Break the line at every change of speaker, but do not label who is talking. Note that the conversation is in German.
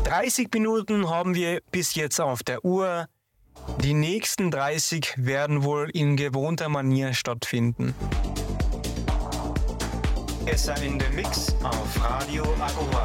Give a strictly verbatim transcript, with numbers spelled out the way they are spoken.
dreißig Minuten haben wir bis jetzt auf der Uhr. Die nächsten dreißig werden wohl in gewohnter Manier stattfinden. Es sei in der Mix auf Radio Agora.